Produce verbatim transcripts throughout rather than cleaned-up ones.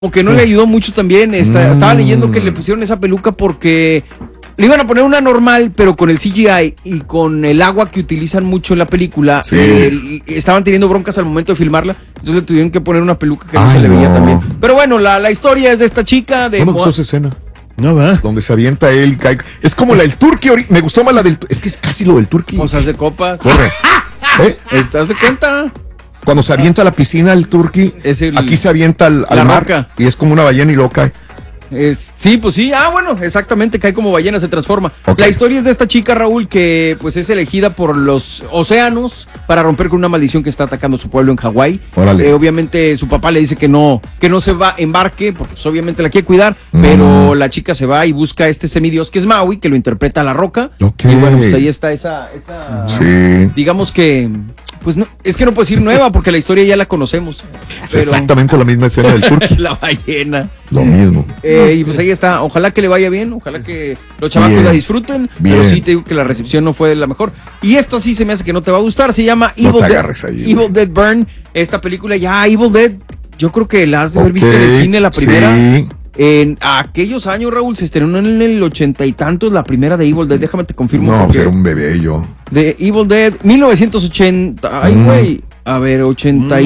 como que no le ayudó mucho también. Está, Mm. Estaba leyendo que le pusieron esa peluca porque le iban a poner una normal, pero con el C G I y con el agua que utilizan mucho en la película, Sí. eh, estaban teniendo broncas al momento de filmarla, entonces le tuvieron que poner una peluca que no Ay, se le veía no. también. Pero bueno, la, la historia es de esta chica de No me Moa- gustó esa escena. No, va. Donde se avienta él y cae. Es como la del Turqui. ori- Me gustó más la del. Es que es casi lo del Turqui. cosas de copas. Corre. ¿Eh? ¿Estás de cuenta? Cuando se avienta a la piscina el Turqui, Es el- aquí se avienta al, al la mar roca. y es como una ballena y luego cae. Es, sí, pues sí, ah, bueno, exactamente, cae como ballena, se transforma. Ok. La historia es de esta chica, Raúl, que pues es elegida por los océanos para romper con una maldición que está atacando su pueblo en Hawái. Órale. Eh, obviamente su papá le dice que no, que no se va, embarque, porque pues, obviamente la quiere cuidar, Mm. pero la chica se va y busca a este semidios que es Maui, que lo interpreta La Roca. Ok. Y bueno, pues ahí está esa, esa Sí. digamos que, pues no, es que no puedo decir nueva, porque la historia ya la conocemos. Es exactamente la misma escena del Turqui. La ballena. Lo mismo. Eh, y pues ahí está, ojalá que le vaya bien, ojalá que los chamacos Bien. la disfruten, Bien. pero sí te digo que la recepción no fue la mejor. Y esta sí se me hace que no te va a gustar, se llama No Evil, te Dead, agarres ahí, Evil güey. Dead Burn, esta película ya, Evil Dead, yo creo que la has de haber Ok, visto en el cine, la primera. Sí. En aquellos años, Raúl, se estrenó en el ochenta y tantos la primera de Evil Dead, déjame te confirmo. No, pues porque- era un bebé yo. de Evil Dead, mil novecientos ochenta, ay Mm. güey, a ver, ochenta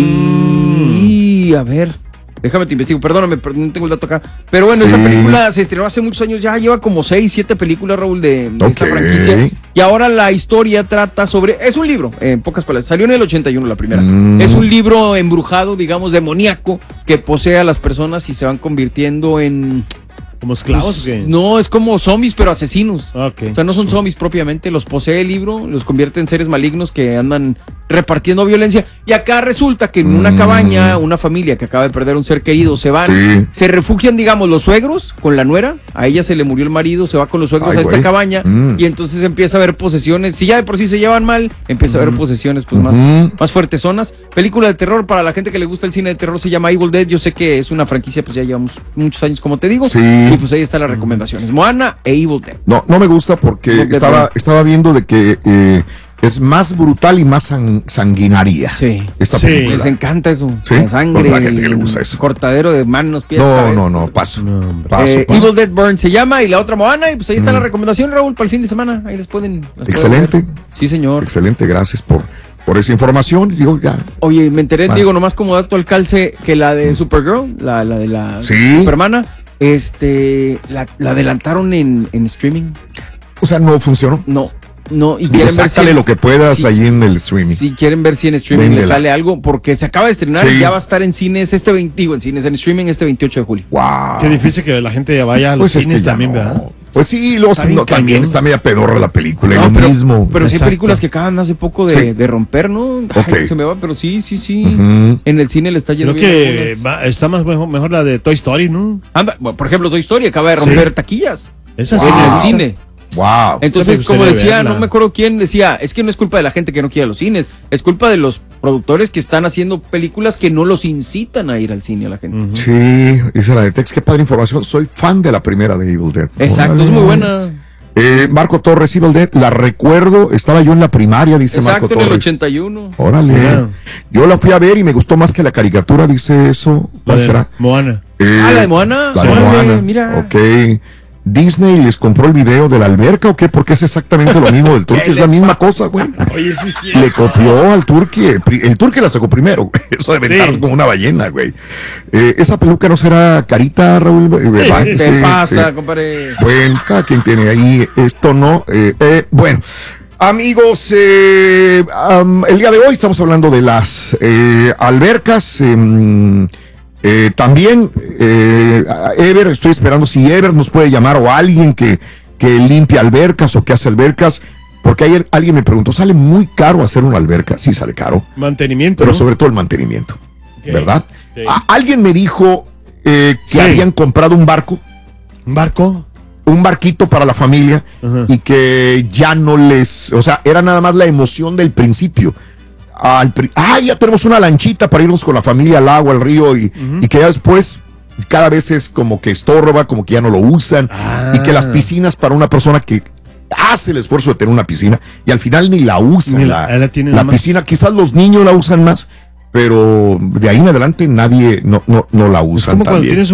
y... a ver... Déjame te investigo, perdóname, pero no tengo el dato acá. Pero bueno, Sí. esa película se estrenó hace muchos años, ya lleva como seis, siete películas, Raúl, de, de esta Ok. franquicia. Y ahora la historia trata sobre... Es un libro, en pocas palabras. Salió en el ochenta y uno la primera. Mm. Es un libro embrujado, digamos, demoníaco, que posee a las personas y se van convirtiendo en... ¿Como esclavos? pues, o qué? no, es como zombies, pero asesinos. Ok. O sea, no son zombies propiamente, los posee el libro, los convierte en seres malignos que andan repartiendo violencia. Y acá resulta que en una Mm. cabaña, una familia que acaba de perder un ser querido, se van, Sí. se refugian, digamos, los suegros con la nuera. A ella se le murió el marido, se va con los suegros Ay, a esta güey. cabaña. Mm. Y entonces empieza a haber posesiones. Si ya de por sí se llevan mal, empieza a haber posesiones pues más, Ujú. más fuertes zonas. Película de terror, para la gente que le gusta el cine de terror, se llama Evil Dead. Yo sé que es una franquicia, pues ya llevamos muchos años, como te digo. Sí. Y pues ahí están las recomendaciones. Moana e Evil Dead. No, no me gusta porque No te estaba, pone. estaba viendo de que eh, es más brutal y más san- sanguinaria. Sí. Esta Sí. película. Les encanta eso. Sí, La sangre. a la gente que le gusta eso. Cortadero de manos, pies. No, cabeza. no, no, paso. No, hombre. paso, Eh, paso. Evil Dead Burn se llama y la otra Moana. Y pues ahí está la recomendación, Raúl, para el fin de semana. Ahí les pueden. las pueden Excelente. ver. Sí, señor. Excelente, gracias por, por esa información. Digo, ya. Oye, me enteré, Vale. digo, nomás como dato al calce, que la de Supergirl, la, la de la Sí. Supermana, este, la, la adelantaron en, en streaming. O sea, no funcionó. No, no. Y Digo, quieren ver sácale si, lo que puedas sí. ahí en el streaming. si quieren ver si en streaming le Véndela. sale algo, porque se acaba de estrenar Sí. y ya va a estar en cines este veinte, digo, en cines, en streaming este veintiocho de julio. Wow. Qué difícil que la gente vaya a los Pues es cines que ya también, no. ¿verdad? Pues sí, luego Está sí, bien no, también cañón. está media pedorra la película, y No, lo pero, mismo. Pero sí hay Exacto. películas que acaban hace poco de, Sí. de romper, ¿no? Ay, Ok. se me va, pero sí, sí, sí. Ujú. En el cine le está yendo Creo bien. que algunas. va- está más mejor, mejor la de Toy Story, ¿no? Anda, bueno, por ejemplo, Toy Story acaba de Sí. romper taquillas Esa Wow. en el me cine. Wow. Entonces, me como gustaría decía, verla. no me acuerdo quién decía, es que no es culpa de la gente que no quiere ir a los cines, es culpa de los productores que están haciendo películas que no los incitan a ir al cine a la gente. Sí, dice la de Tex, qué padre información. Soy fan de la primera de Evil Dead. Exacto, Órale. es muy buena. Eh, Marco Torres, Evil Dead, la recuerdo, estaba yo en la primaria, dice Exacto, Marco en el Torres. ochenta y uno. Órale. Yeah. Yo la fui a ver y me gustó más que la caricatura, dice eso. La ¿Cuál de será? Moana. Eh, Ah, la de Moana. La de Órale, Moana. mira. Ok. ¿Disney les compró el video de la alberca o qué? Porque es exactamente lo mismo del Turqui, es la misma cosa, güey. Oye, sí, sí. Le copió al Turqui, el, pri- el Turqui la sacó primero, güey. Eso de aventarse Sí. como una ballena, güey. Eh, ¿Esa peluca no será carita, Raúl? Eh, va- ¿Qué sí, pasa, sí. compadre? Bueno, cada quien tiene ahí esto, ¿no? Eh, eh, bueno, amigos, eh, am, el día de hoy estamos hablando de las eh, albercas. em, eh, también, eh, a- Ever, estoy esperando si Ever nos puede llamar o alguien que, que limpia albercas o que hace albercas. Porque ayer alguien me preguntó, ¿sale muy caro hacer una alberca? Sí, sale caro, Mantenimiento. pero ¿no? sobre todo el mantenimiento, Ok, ¿verdad? ok. A- alguien me dijo eh, que Sí. habían comprado un barco. ¿Un barco? un barquito para la familia Ajá. y que ya no les, o sea, era nada más la emoción del principio. Al pri- ah, ya tenemos una lanchita para irnos con la familia al agua, al río y, y que ya después cada vez es como que estorba, como que ya no lo usan Ah. y que las piscinas para una persona que hace el esfuerzo de tener una piscina y al final ni la usan, Ni la, la- la tiene la nada más. piscina, quizás los niños la usan más, pero de ahí en adelante nadie no, no, no la Es usan como cuando también. tienes